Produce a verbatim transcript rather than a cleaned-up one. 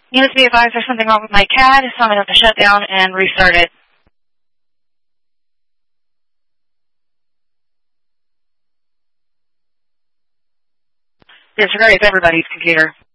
Units be advised there's something wrong with my C A D, so I'm going to have to shut down and restart it. Disregard is everybody's computer.